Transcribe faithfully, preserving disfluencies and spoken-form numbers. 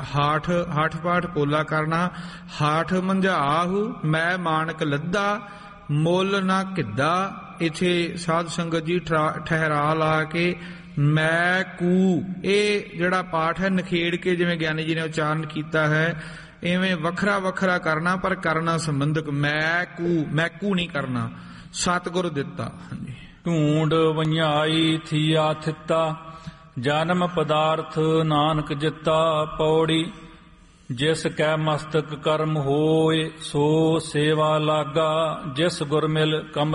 ਹਾਠ ਹਾਠ ਪਾਠ ਪੋਲਾ ਕਰਨਾ। ਹਾਠ ਮੰਝਾਹੁ ਮੈਂ ਮਾਨਕ ਲੱਦਾ, ਮੁੱਲ ਨਾ ਕਿੱਦਾ। ਇੱਥੇ ਸਾਧ ਸੰਗਤ ਜੀ ਠਹਿਰਾ ਲਾ ਕੇ ਮੈਂ ਕੂ, ਇਹ ਜਿਹੜਾ ਪਾਠ ਹੈ ਨਖੇੜ ਕੇ ਜਿਵੇਂ ਗਿਆਨੀ ਜੀ ਨੇ ਉਚਾਰਨ ਕੀਤਾ ਹੈ ਇਵੇਂ ਵੱਖਰਾ ਵੱਖਰਾ ਕਰਨਾ, ਪਰ ਕਰਨਾ ਸੰਬੰਧਕ। ਮੈਂ ਕੂ, ਮੈਂ ਕੂ ਨਹੀਂ ਕਰਨਾ। ਸਤਿਗੁਰ ਦਿੱਤਾ। ਹਾਂਜੀ। ਢੂੰਡ ਵੰਝਾਈ ਥੀਆ ਥਿੱਤਾ, ਜਨਮ ਪਦਾਰਥ ਨਾਨਕ ਜਿੱਤਾ। ਪੌੜੀ ਜਿਸ ਕੈ ਮਸਤਕ ਕਰਮ ਹੋਏ, ਸੋ ਸੇਵਾ ਲਾਗਾ। ਜਿਸ ਗੁਰ ਮਿਲ ਕਮ